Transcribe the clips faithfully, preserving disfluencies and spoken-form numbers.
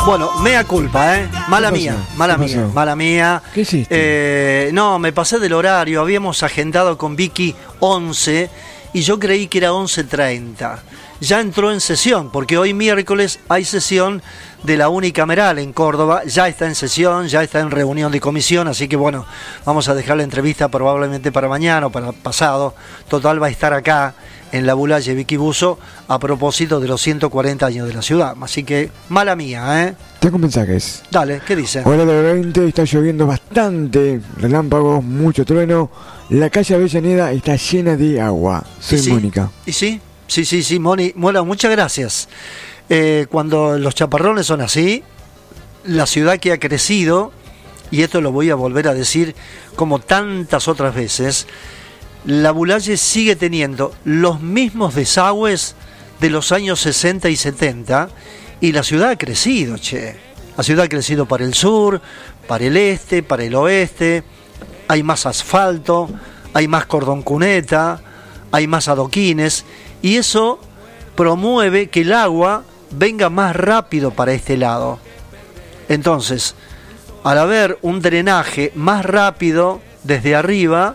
Bueno, mea culpa, ¿eh? Mala mía, mala mía, mala mía. ¿Qué hiciste? Eh, no, me pasé del horario. Habíamos agendado con Vicky once y yo creí que era once treinta. Ya entró en sesión, porque hoy miércoles hay sesión de la unicameral en Córdoba. Ya está en sesión, ya está en reunión de comisión, así que bueno, vamos a dejar la entrevista probablemente para mañana o para pasado. Total, va a estar acá en la Bulaye Vicky Buzo a propósito de los ciento cuarenta años de la ciudad. Así que, mala mía, ¿eh? Tengo mensajes. Dale, ¿qué dice? Hola, de veinte, está lloviendo bastante, relámpagos, mucho trueno. La calle Avellaneda está llena de agua. Soy sí? Mónica. ¿Y sí? Sí, sí, sí, Moni, Mola, muchas gracias. Eh, cuando los chaparrones son así, la ciudad que ha crecido, y esto lo voy a volver a decir como tantas otras veces, la Bulaye sigue teniendo los mismos desagües de los años sesenta y setenta, y la ciudad ha crecido, che. La ciudad ha crecido para el sur, para el este, para el oeste, hay más asfalto, hay más cordón cuneta, hay más adoquines, y eso promueve que el agua venga más rápido para este lado. Entonces, al haber un drenaje más rápido desde arriba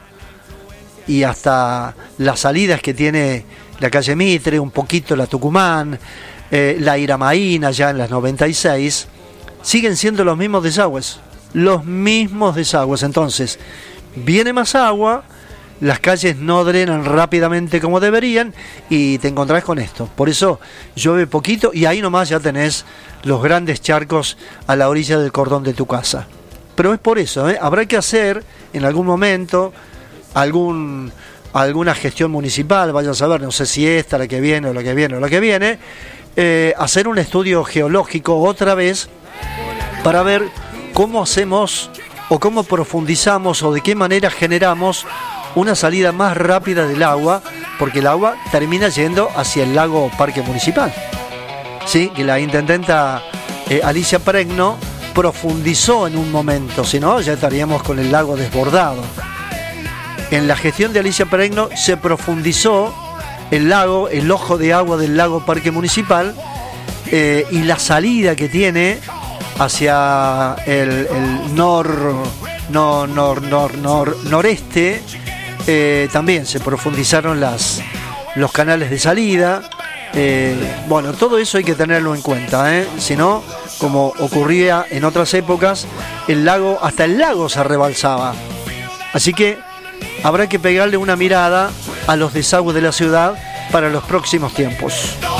y hasta las salidas que tiene la calle Mitre, un poquito la Tucumán, eh, la Iramaína ya en las noventa y seis, siguen siendo los mismos desagües, los mismos desagües. Entonces, viene más agua, las calles no drenan rápidamente como deberían y te encontrás con esto. Por eso llueve poquito y ahí nomás ya tenés los grandes charcos a la orilla del cordón de tu casa. Pero es por eso, ¿eh? Habrá que hacer en algún momento algún, alguna gestión municipal, vaya a saber, no sé si esta, la que viene o la que viene o la que viene, eh, hacer un estudio geológico otra vez para ver cómo hacemos o cómo profundizamos o de qué manera generamos una salida más rápida del agua, porque el agua termina yendo hacia el lago Parque Municipal. Sí, que la intendenta eh, Alicia Pregno profundizó en un momento, si no ya estaríamos con el lago desbordado. En la gestión de Alicia Pregno se profundizó el lago, el ojo de agua del lago Parque Municipal, eh, y la salida que tiene hacia el, el nor, nor, nor, nor, nor, noreste. Eh, también se profundizaron las, los canales de salida. Eh, bueno, todo eso hay que tenerlo en cuenta, ¿eh? Si no, como ocurría en otras épocas, el lago, hasta el lago se rebalsaba. Así que habrá que pegarle una mirada a los desagües de la ciudad para los próximos tiempos.